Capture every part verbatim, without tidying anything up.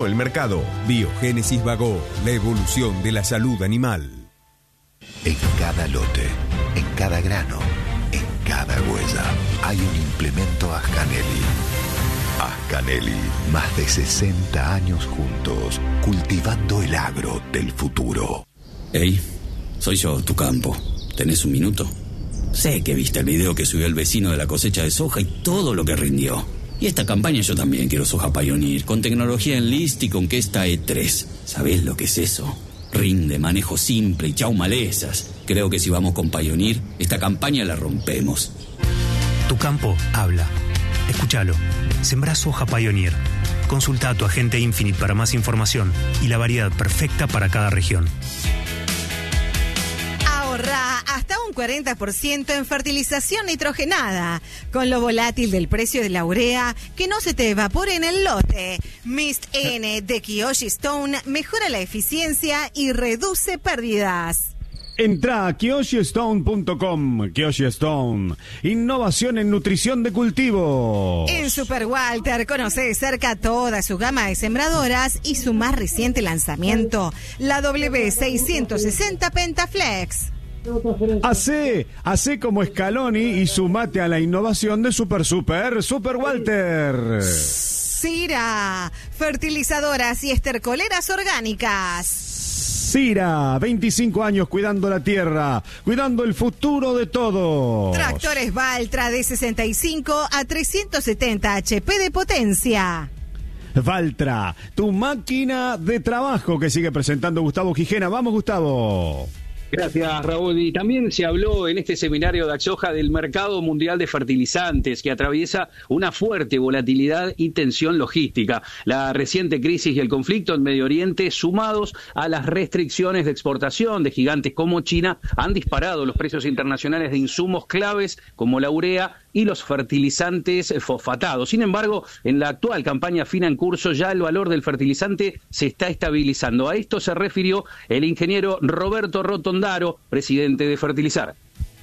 Grupo El Mercado. Biogénesis Bagó, la evolución de la salud animal. En cada lote, en cada grano, en cada huella, hay un implemento Ascanelli. Ascanelli, más de sesenta años juntos, cultivando el agro del futuro. Hey, soy yo, tu campo. ¿Tenés un minuto? Sé que viste el video que subió el vecino de la cosecha de soja y todo lo que rindió. Y esta campaña yo también quiero soja Pioneer, con tecnología Enlist y con Kesta E tres. ¿Sabés lo que es eso? Rinde, manejo simple y chau malezas. Creo que si vamos con Pioneer, esta campaña la rompemos. Tu campo habla. Escúchalo. Sembrá soja Pioneer. Consulta a tu agente Infinite para más información y la variedad perfecta para cada región. Ahorra hasta un cuarenta por ciento en fertilización nitrogenada. Con lo volátil del precio de la urea, que no se te evapore en el lote. Mist N de Kiyoshi Stone mejora la eficiencia y reduce pérdidas. Entra a kiyoshi stone punto com. Kiyoshi Stone, innovación en nutrición de cultivo. En Super Walter conoce de cerca toda su gama de sembradoras y su más reciente lanzamiento, la W seiscientos sesenta Pentaflex. Hacé, hacé como Scaloni y sumate a la innovación de Super Super Super Walter. Sira, fertilizadoras y estercoleras orgánicas. Sira, veinticinco años cuidando la tierra, cuidando el futuro de todos. Tractores Valtra de sesenta y cinco a trescientos setenta H P de potencia. Valtra, tu máquina de trabajo, que sigue presentando Gustavo Gijena. Vamos, Gustavo. Gracias, Raúl. Y también se habló en este seminario de Axoja del mercado mundial de fertilizantes, que atraviesa una fuerte volatilidad y tensión logística. La reciente crisis y el conflicto en Medio Oriente, sumados a las restricciones de exportación de gigantes como China, han disparado los precios internacionales de insumos claves como la urea y los fertilizantes fosfatados. Sin embargo, en la actual campaña fina en curso, ya el valor del fertilizante se está estabilizando. A esto se refirió el ingeniero Roberto Rotondaro, presidente de Fertilizar.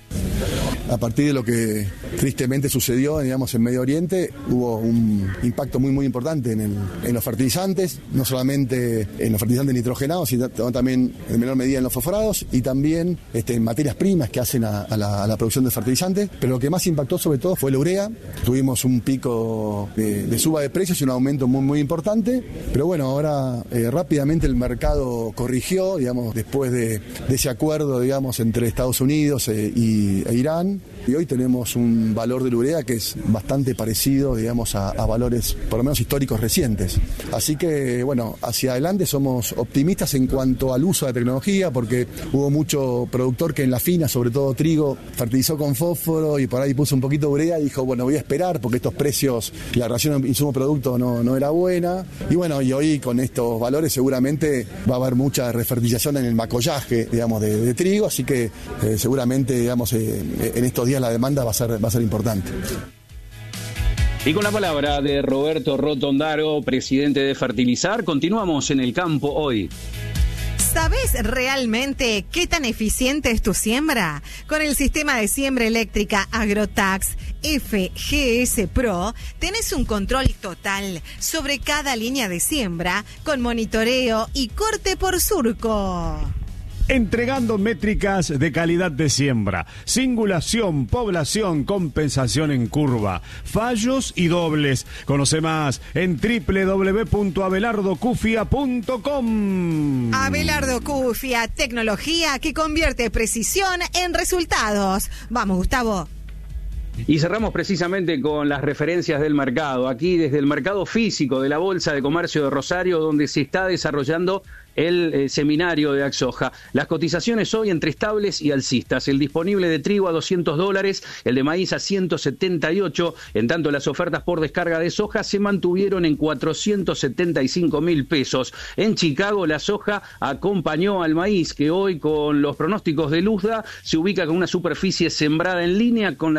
A partir de lo que tristemente sucedió, digamos, en Medio Oriente, hubo un impacto muy muy importante en, el, en los fertilizantes, no solamente en los fertilizantes nitrogenados, sino también en menor medida en los fosforados y también este, en materias primas que hacen a, a, la, a la producción de fertilizantes. Pero lo que más impactó sobre todo fue la urea. Tuvimos un pico de, de suba de precios y un aumento muy muy importante, pero bueno, ahora eh, rápidamente el mercado corrigió, digamos, después de, de ese acuerdo, digamos, entre Estados Unidos eh, y e Irán. Y hoy tenemos un valor de la urea que es bastante parecido, digamos, a, a valores por lo menos históricos recientes. Así que, bueno, hacia adelante somos optimistas en cuanto al uso de la tecnología, porque hubo mucho productor que en la fina, sobre todo trigo, fertilizó con fósforo y por ahí puso un poquito de urea y dijo, bueno, voy a esperar porque estos precios, la relación insumo-producto no, no era buena. Y bueno, y hoy con estos valores seguramente va a haber mucha refertilización en el macollaje, digamos, de, de trigo, así que eh, seguramente, digamos, eh, en estos días la demanda va a ser, va a ser importante. Y con la palabra de Roberto Rotondaro, presidente de Fertilizar, continuamos en el campo hoy. ¿Sabes realmente qué tan eficiente es tu siembra? Con el sistema de siembra eléctrica Agrotax F G S Pro, tenés un control total sobre cada línea de siembra con monitoreo y corte por surco. Entregando métricas de calidad de siembra, singulación, población, compensación en curva, fallos y dobles. Conoce más en doble u doble u doble u punto abelardo cufia punto com. Abelardo Cufia, tecnología que convierte precisión en resultados. Vamos, Gustavo. Y cerramos precisamente con las referencias del mercado, aquí desde el mercado físico de la Bolsa de Comercio de Rosario, donde se está desarrollando el eh, seminario de Axoja. Las cotizaciones hoy entre estables y alcistas. El disponible de trigo a doscientos dólares, el de maíz a ciento setenta y ocho. En tanto, las ofertas por descarga de soja se mantuvieron en cuatrocientos setenta y cinco mil pesos. En Chicago, la soja acompañó al maíz, que hoy, con los pronósticos de Luzda, se ubica con una superficie sembrada en línea con las expectativas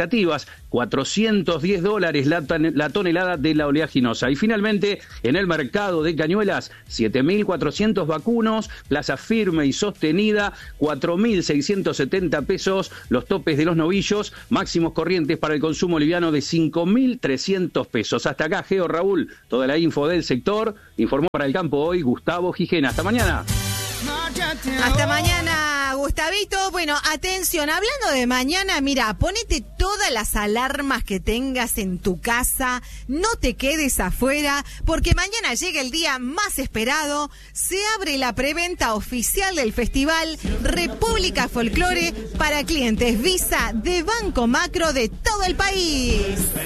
expectativas, cuatrocientos diez dólares la, la tonelada de la oleaginosa. Y finalmente, en el mercado de Cañuelas, siete mil cuatrocientos vacunos, plaza firme y sostenida, cuatro mil seiscientos setenta pesos, los topes de los novillos, máximos corrientes para el consumo liviano de cinco mil trescientos pesos. Hasta acá, Geo, Raúl, toda la info del sector. Informó para el campo hoy Gustavo Gijena. Hasta mañana. Hasta mañana, Gustavito. Bueno, atención, hablando de mañana, mira, ponete todas las alarmas que tengas en tu casa, no te quedes afuera, porque mañana llega el día más esperado, se abre la preventa oficial del festival República Folklore para clientes Visa de Banco Macro de todo el país.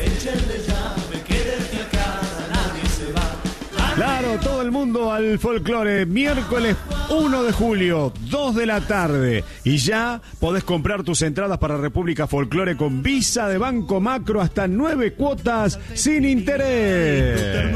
Claro, todo el mundo al folclore, miércoles uno de julio, dos de la tarde. Y ya podés comprar tus entradas para República Folklore con Visa de Banco Macro hasta nueve cuotas sin interés.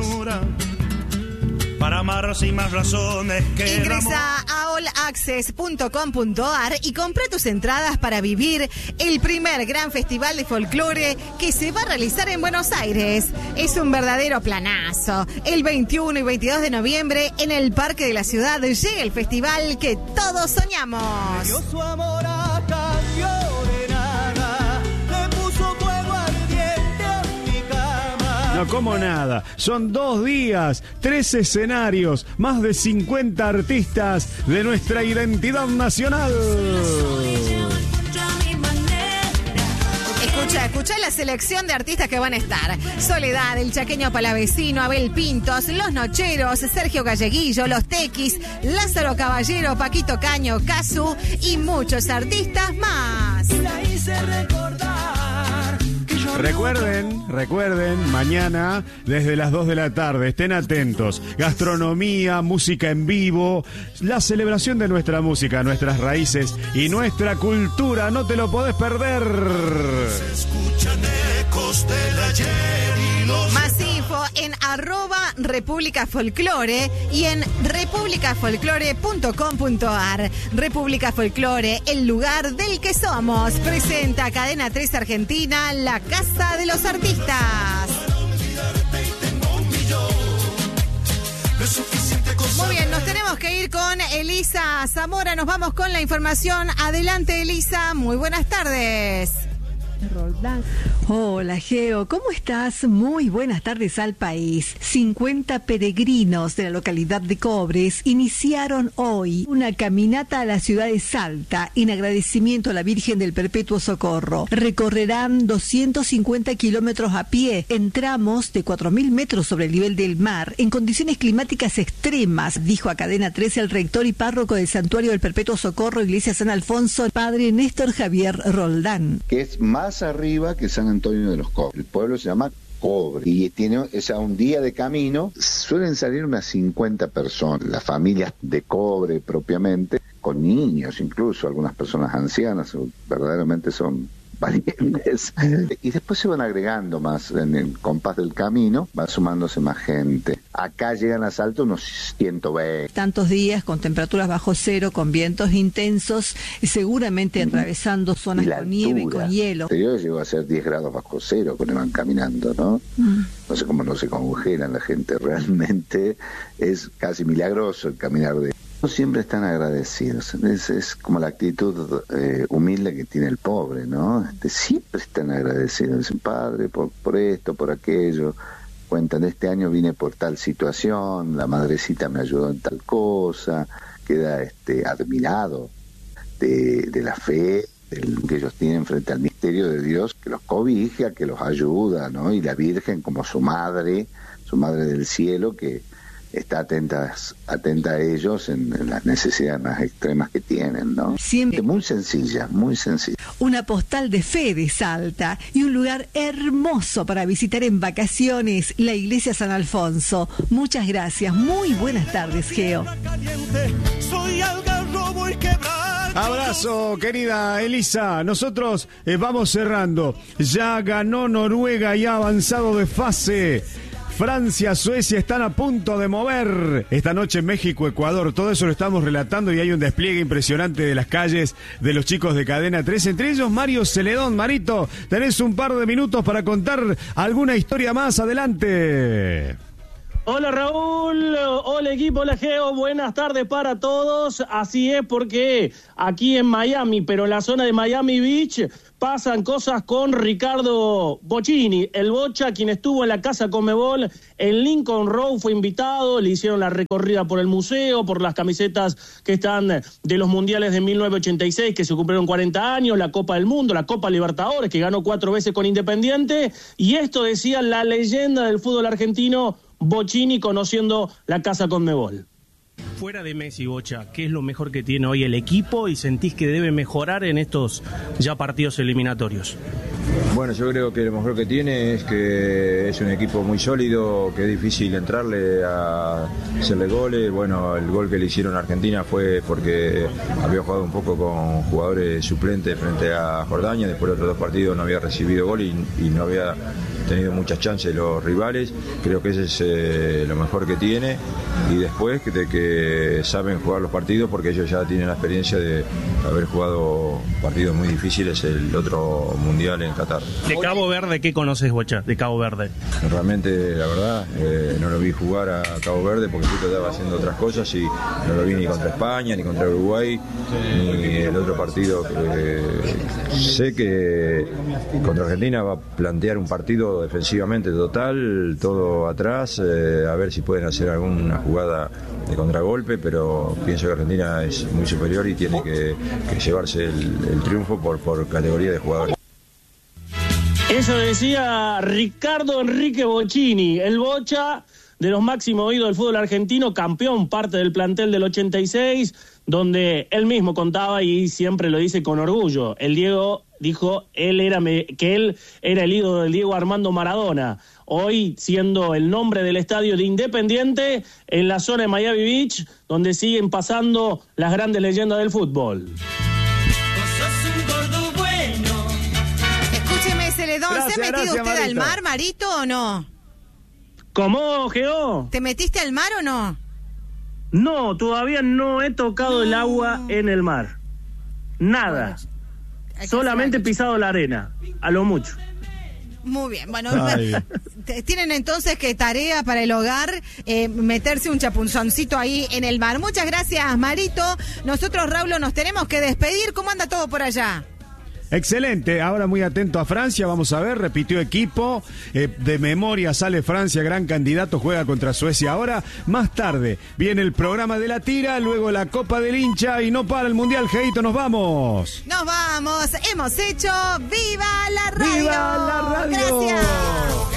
Para amarse y más razones que ingresa a all access punto com punto a r y compra tus entradas para vivir el primer gran festival de folclore que se va a realizar en Buenos Aires. Es un verdadero planazo. El veintiuno y veintidós de noviembre en el Parque de la Ciudad llega el festival que todos soñamos. Dio su amor a cambio de nada, le puso fuego ardiente a mi cama. No como nada, son dos días, tres escenarios, más de cincuenta artistas de nuestra identidad nacional. Escucha, escucha la selección de artistas que van a estar. Soledad, el chaqueño palavecino, Abel Pintos, Los Nocheros, Sergio Galleguillo, Los Tequis, Lázaro Caballero, Paquito Caño, Casu y muchos artistas más. Recuerden, recuerden, mañana desde las dos de la tarde, estén atentos. Gastronomía, música en vivo, la celebración de nuestra música, nuestras raíces y nuestra cultura. No te lo podés perder. Se escuchan ecos del ayer y los... Más info en arroba República Folklore y en república folklore punto com punto a r. República Folklore, el lugar del que somos. Presenta Cadena tres Argentina, la casa de los artistas. Muy bien, nos tenemos que ir con Elisa Zamora. Nos vamos con la información. Adelante, Elisa. Muy buenas tardes. Roldán. Hola, Geo, ¿cómo estás? Muy buenas tardes al país. cincuenta peregrinos de la localidad de Cobres iniciaron hoy una caminata a la ciudad de Salta en agradecimiento a la Virgen del Perpetuo Socorro. Recorrerán doscientos cincuenta kilómetros a pie en tramos de cuatro mil metros sobre el nivel del mar en condiciones climáticas extremas, dijo a Cadena trece el rector y párroco del Santuario del Perpetuo Socorro, Iglesia San Alfonso, padre Néstor Javier Roldán. Que es más arriba que San Antonio de los Cobres. El pueblo se llama Cobre y tiene, o sea, un día de camino. Suelen salir unas cincuenta personas, las familias de Cobre propiamente, con niños incluso, algunas personas ancianas, verdaderamente son valientes. Y después se van agregando más en el compás del camino, va sumándose más gente. Acá llegan a Salto unos ciento veinte. Tantos días con temperaturas bajo cero, con vientos intensos, seguramente atravesando zonas con altura, nieve y con hielo. El anterior llegó a ser diez grados bajo cero cuando iban caminando, ¿no? Mm. No sé cómo no se congelan la gente, realmente es casi milagroso el caminar de... Siempre están agradecidos, es, es como la actitud eh, humilde que tiene el pobre, ¿no? Este, siempre están agradecidos, dicen, padre, por, por esto, por aquello, cuentan, este año vine por tal situación, la madrecita me ayudó en tal cosa, queda este, admirado de, de la fe del, que ellos tienen frente al misterio de Dios, que los cobija, que los ayuda, ¿no? Y la Virgen como su madre, su madre del cielo, que está atenta, atenta a ellos en, en las necesidades más extremas que tienen, ¿no? Siempre muy sencilla, muy sencilla. Una postal de fe de Salta y un lugar hermoso para visitar en vacaciones, la Iglesia San Alfonso. Muchas gracias, muy buenas tardes, Geo. Abrazo, querida Elisa. Nosotros eh, vamos cerrando. Ya ganó Noruega y ha avanzado de fase. Francia, Suecia están a punto de mover. Esta noche México, Ecuador, todo eso lo estamos relatando y hay un despliegue impresionante de las calles de los chicos de Cadena tres, entre ellos Mario Celedón. Marito, tenés un par de minutos para contar alguna historia más. Adelante. Hola Raúl, hola equipo, hola Geo, buenas tardes para todos. Así es, porque aquí en Miami, pero en la zona de Miami Beach, pasan cosas con Ricardo Bocchini, el Bocha, quien estuvo en la Casa Conmebol en Lincoln Road, fue invitado, le hicieron la recorrida por el museo, por las camisetas que están de los mundiales de mil novecientos ochenta y seis, que se cumplieron cuarenta años, la Copa del Mundo, la Copa Libertadores, que ganó cuatro veces con Independiente, y esto decía la leyenda del fútbol argentino, Bocchini, conociendo la Casa Conmebol. Fuera de Messi, Bocha, ¿qué es lo mejor que tiene hoy el equipo y sentís que debe mejorar en estos ya partidos eliminatorios? Bueno, yo creo que lo mejor que tiene es que es un equipo muy sólido, que es difícil entrarle a hacerle goles. Bueno, el gol que le hicieron a Argentina fue porque había jugado un poco con jugadores suplentes frente a Jordania, después de otros dos partidos no había recibido gol y, y no había tenido muchas chances los rivales. Creo que ese es eh, lo mejor que tiene, y después de que saben jugar los partidos, porque ellos ya tienen la experiencia de haber jugado partidos muy difíciles el otro mundial en Qatar. ¿De Cabo Verde qué conoces, Bocha? De Cabo Verde. Realmente, la verdad, eh, no lo vi jugar a Cabo Verde porque justo estaba haciendo otras cosas y no lo vi ni contra España, ni contra Uruguay, ni el otro partido. Que sé que contra Argentina va a plantear un partido defensivamente total, todo atrás, eh, a ver si pueden hacer alguna jugada de contragolpe, pero pienso que Argentina es muy superior y tiene que, que llevarse el, el triunfo por, por categoría de jugadores. Eso decía Ricardo Enrique Bocchini, el Bocha de los máximos oídos del fútbol argentino, campeón, parte del plantel del ochenta y seis, donde él mismo contaba y siempre lo dice con orgullo. El Diego dijo él era que él era el ídolo del Diego Armando Maradona. Hoy siendo el nombre del estadio de Independiente en la zona de Miami Beach, donde siguen pasando las grandes leyendas del fútbol. Escúcheme, Celedón, Gracias, ¿se ha metido gracias, usted Marito. al mar, Marito, o no? ¿Cómo, Geo? ¿Te metiste al mar o no? No, todavía no he tocado no. el agua en el mar. Nada. Bueno, solamente he pisado la arena, a lo mucho. Muy bien, bueno, tienen entonces que tarea para el hogar, eh, meterse un chapunzoncito ahí en el mar. Muchas gracias, Marito. Nosotros, Raúl, nos tenemos que despedir. ¿Cómo anda todo por allá? Excelente, ahora muy atento a Francia, vamos a ver, repitió equipo, eh, de memoria sale Francia, gran candidato, juega contra Suecia ahora, más tarde viene el programa de la tira, luego la Copa del Hincha y no para el Mundial, Geito, nos vamos. Nos vamos, hemos hecho ¡Viva la Radio! ¡Viva la Radio! Gracias.